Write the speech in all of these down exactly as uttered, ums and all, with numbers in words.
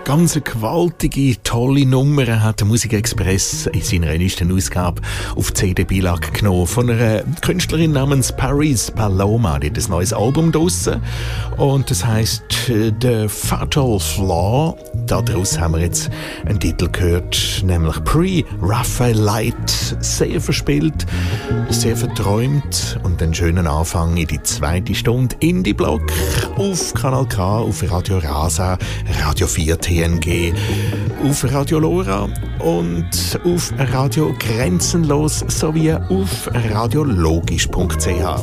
Ganz eine gewaltige, tolle Nummer hat der Musikexpress in seiner nächsten Ausgabe auf C D-Beilage genommen. Von einer Künstlerin namens Paris Paloma. Die hat ein neues Album draussen. Und das heisst The Fatal Flaw. Daraus haben wir jetzt einen Titel gehört, nämlich Pre-Raphaelite. Sehr verspielt, sehr verträumt und einen schönen Anfang in die zweite Stunde Indie-Block auf Kanal K, auf Radio Rasa, Radio vier T N G, auf Radio Lora und auf Radio Grenzenlos sowie auf radiologisch punkt c h.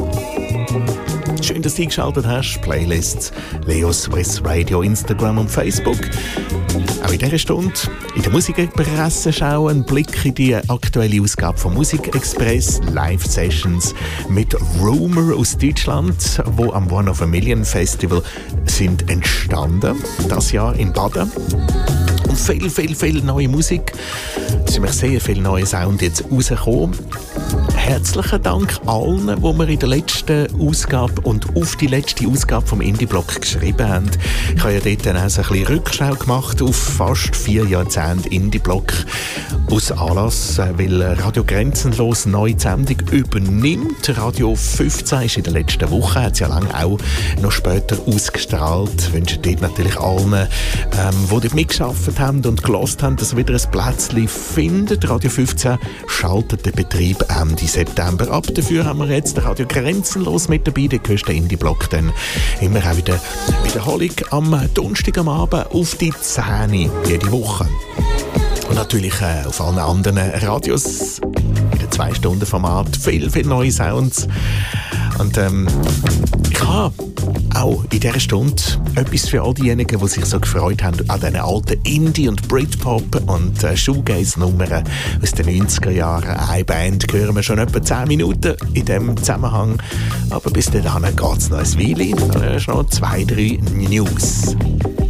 Schön, dass du eingeschaltet hast. Playlists, Leo Swiss Radio, Instagram und Facebook. Auch in dieser Stunde in der Musikpresse schauen, ein Blick in die aktuelle Ausgabe von Musikexpress, Live-Sessions mit Rumour aus Deutschland, wo am One of a Million Festival sind entstanden, das Jahr in Baden. Und viel, viel, viel neue Musik. Es sind sehr viele neue Sound jetzt rausgekommen. Herzlichen Dank allen, die wir in der letzten Ausgabe und auf die letzte Ausgabe vom Indie-Blog geschrieben haben. Ich habe ja dort dann auch so ein bisschen Rückschau gemacht auf fast vier Jahrzehnte Indie-Blog aus Anlass, weil Radio Grenzenlos neu die Sendung übernimmt. Radio fünfzehn ist in der letzten Woche, hat es ja lange auch noch später ausgestrahlt. Ich wünsche dort natürlich allen, ähm, die dort mitgearbeitet haben und gehört haben, dass sie wieder ein Plätzchen finden. Radio fünfzehn schaltet den Betrieb Ende September ab. Dafür haben wir jetzt Radio Grenzenlos mit dabei. Den hörst du den Indie-Blog dann immer auch wieder Wiederholung am Donnerstag am Abend auf die zehn jede Woche. Und natürlich äh, auf allen anderen Radios in den zwei Stunden Format viel, viel neue Sounds. Und ähm, ich habe auch in dieser Stunde etwas für all diejenigen, die sich so gefreut haben an diesen alten Indie- und Britpop- und äh, Shoegaze-Nummern aus den neunziger Jahren. Eine Band hören wir schon etwa zehn Minuten in diesem Zusammenhang. Aber bis dahin geht es noch ein Weile. Da ist noch zwei, drei News.